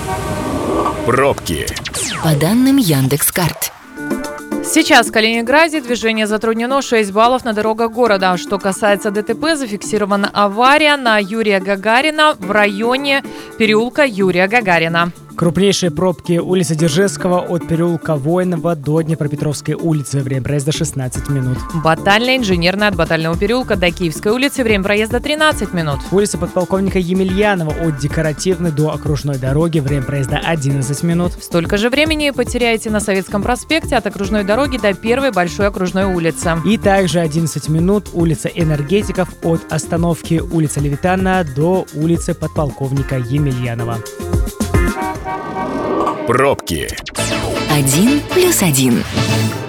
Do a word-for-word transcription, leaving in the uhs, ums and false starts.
Пробки. По данным Яндекс.Карт. Сейчас в Калининграде движение затруднено, шесть баллов на дорогах города. Что касается ДТП, зафиксирована авария на Юрия Гагарина в районе переулка Юрия Гагарина. Крупнейшие пробки: улица Дзержинского от переулка Воинова до Днепропетровской улицы. Время проезда шестнадцать минут. Батальная, Инженерная от Батального переулка до Киевской улицы. Время проезда тринадцать минут. Улица подполковника Емельянова от Декоративной до Окружной дороги. Время проезда одиннадцать минут. Столько же времени потеряете на Советском проспекте от Окружной дороги до Первой Большой окружной улицы. И также одиннадцать минут улица Энергетиков от остановки улица Левитана до улицы подполковника Емельянова. Пробки. Один плюс один.